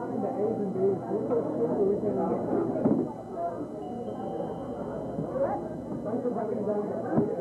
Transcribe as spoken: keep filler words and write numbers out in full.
combine the A's and B's. We put soup or we can uh, thanks for breaking it down.